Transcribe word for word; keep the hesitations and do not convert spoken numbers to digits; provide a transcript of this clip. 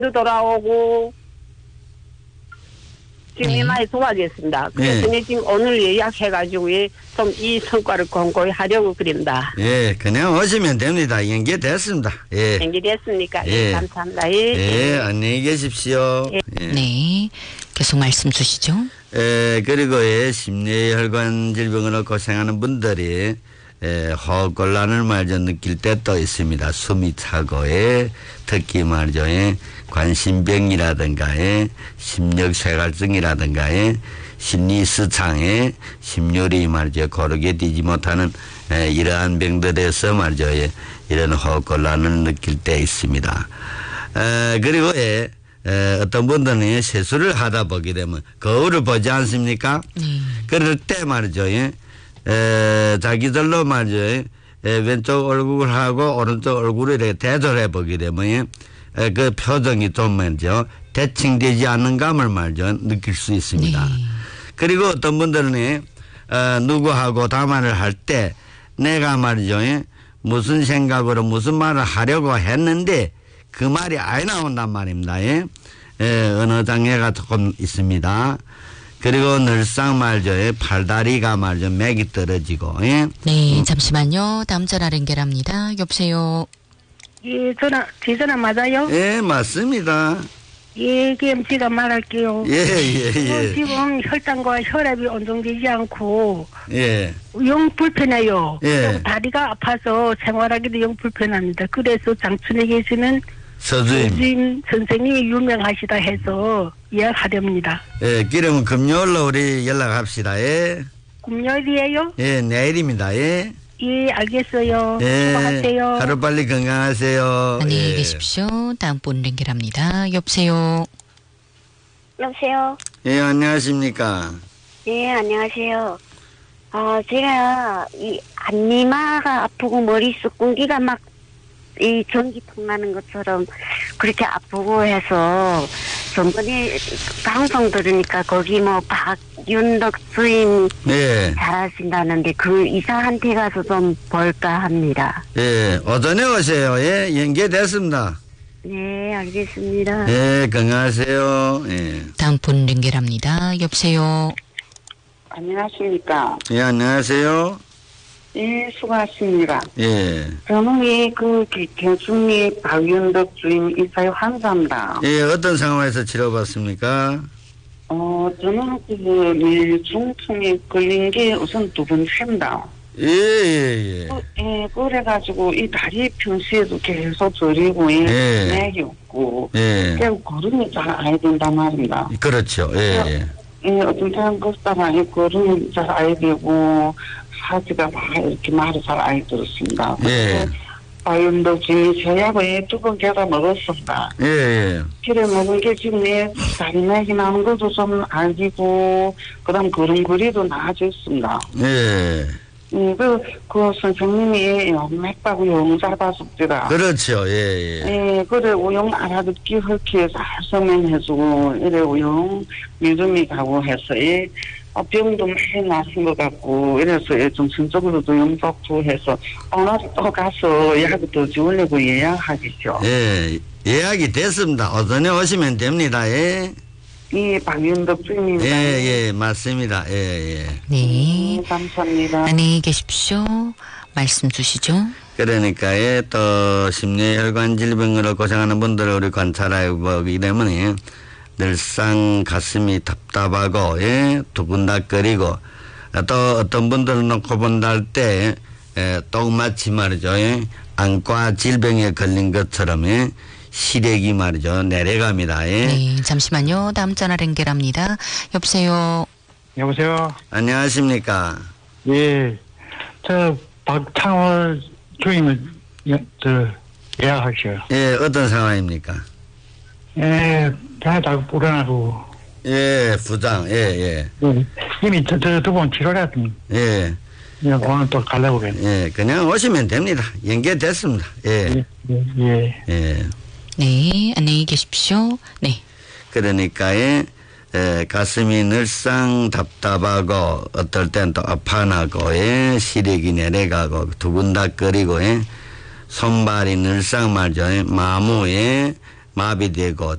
돌아오고 지금 네. 많이 좋아졌습니다. 그래서 네. 지금 오늘 예약해가지고 좀 이 성과를 공고히 하려고 그립니다. 예, 그냥 오시면 됩니다. 연계됐습니다. 예. 연기됐습니까? 예. 예, 감사합니다. 예. 예, 안녕히 계십시오. 예. 예. 네. 계속 말씀 주시죠. 에, 그리고 예, 심뇌혈관 질병으로 고생하는 분들이 에, 호흡곤란을 말이죠 느낄 때도 있습니다. 숨이 차고 예, 특히 말이죠 예, 관심병이라든가 예, 심력쇠갈증이라든가 예, 심리失常에 심혈이 말이죠 고르게 뛰지 못하는 에, 이러한 병들에서 말이죠 예, 이런 호흡곤란을 느낄 때 있습니다. 에, 그리고 예, 에, 어떤 분들은 세수를 하다 보게 되면 거울을 보지 않습니까? 네. 그럴 때 말이죠. 예. 에, 자기들로 말이죠. 예. 왼쪽 얼굴을 하고 오른쪽 얼굴을 이렇게 대조해 보게 되면 예. 에, 그 표정이 좀 말이죠. 대칭되지 않는 감을 말이죠. 느낄 수 있습니다. 네. 그리고 어떤 분들은 예. 어, 누구하고 담화를 할 때 내가 말이죠. 예. 무슨 생각으로 무슨 말을 하려고 했는데 그 말이 아예 나온단 말입니다. 예. 예, 언어 장애가 조금 있습니다. 그리고 늘상 말이죠. 예, 팔다리가 말이죠. 맥이 떨어지고. 예. 네, 잠시만요. 다음 전화 연결합니다. 여보세요. 예, 전화, 제 전화 맞아요? 예, 맞습니다. 예, 그럼 제가 말할게요. 예, 예, 어, 예. 지금 혈당과 혈압이 온정되지 않고 예. 영 불편해요. 예. 그리고 다리가 아파서 생활하기도 영 불편합니다. 그래서 장춘에 계시는 서주임. 서주임 선생님이 유명하시다 해서 예약하렵니다. 예, 그러면 금요일로 우리 연락합시다. 예. 금요일이에요? 예, 내일입니다. 예. 예, 알겠어요. 예. 수고하세요. 하루빨리 건강하세요. 안녕히 예. 계십시오. 다음 분 연결합니다. 여보세요. 여보세요? 예, 안녕하십니까. 네, 안녕하세요. 아, 제가 이 앞니마가 아프고 머릿속 공기가 막 이 전기통 나는 것처럼 그렇게 아프고 해서 전번에 방송 들으니까 거기 뭐 박윤덕 주인 예. 잘하신다는데 그 이사한테 가서 좀 볼까 합니다. 예, 오전에 오세요. 예, 연계됐습니다. 네, 알겠습니다. 예, 건강하세요. 예. 다음 분 연결합니다. 여보세요. 안녕하십니까. 예, 안녕하세요. 예, 수고하십니다. 예. 저는 그 경순리 박윤덕 주임 이사의 환자입니다. 예, 어떤 상황에서 치료받습니까? 어, 저는 그 뇌중풍에 걸린 게 우선 두 번째입니다. 예, 예, 예. 그, 예, 그래가지고 이 다리 평시에도 계속 저리고, 예, 예. 맥이 없고, 예. 결국 걸음이 잘 안 된단 말입니다. 그렇죠. 예, 예. 예, 어떤 사람 걷다가 이 걸음이 잘 안 되고, 사지가 막 이렇게 말을 잘 안 들었습니다. 예. 박윤덕 주임이 저약을 두 번 개다 먹었습니다. 예, 예. 그래 먹은 게 지금 내 다리 맥이 나는 것도 좀 알기고, 그 다음 걸음걸이도 나아졌습니다. 예. 예, 그, 그 선생님이 맥박을 용 잡아줍니다. 그렇죠. 예, 예. 예, 그래, 우용 알아듣기 헐키에 잘 설명해주고, 이래 우용 믿음이 가고 해서, 예, 어, 병도 많이 나신 것 같고, 이래서 예, 좀 전적으로도 용 좋고 해서, 오늘 또 가서 약을 더 주려고 예약하겠죠. 예, 예약이 됐습니다. 오전에 오시면 됩니다. 예. 이 박윤덕 주임입니다. 예, 예, 맞습니다. 예, 예. 네. 음, 감사합니다. 안녕히 계십시오. 말씀 주시죠. 그러니까, 예, 또, 심뇌혈관 질병으로 고생하는 분들을 우리 관찰해 보기 때문에, 늘상 가슴이 답답하고, 예, 두근닥거리고, 또 어떤 분들은 놓고 본다 할 때, 예, 똑마치 말이죠. 예, 안과 질병에 걸린 것처럼, 예, 시력이 말이죠. 내려갑니다. 예. 네, 잠시만요. 다음 전화 연결합니다. 여보세요. 여보세요. 안녕하십니까. 예, 저 박창월 주임을 예, 저 예약하셔요. 예, 어떤 상황입니까? 예, 배가 불안하고. 예, 부장. 예, 예. 예, 이미 저두 번 치료를 했더니 예. 예, 오늘 또 가려고 그래. 예, 그냥 오시면 됩니다. 연계됐습니다. 예. 예, 예. 예. 네, 안녕히 계십시오. 네. 그러니까, 예, 에, 가슴이 늘상 답답하고, 어떨 땐 또 아파나고, 예, 시력이 내려가고, 두근닥거리고, 예, 손발이 늘상 말죠. 예, 마무에, 마비되고